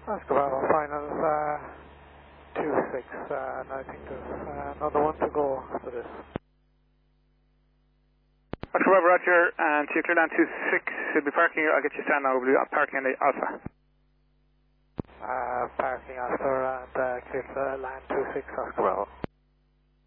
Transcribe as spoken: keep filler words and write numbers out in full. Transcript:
Oscar Bravo, final uh, two six, uh, and I think there's uh, another one to go after this. Oscar Bravo, Roger, and to clear down two six, should be parking, I'll get you stand now, we'll be parking in the Alpha. Uh, parking after and uh, clear to land two six, Oscar Bravo.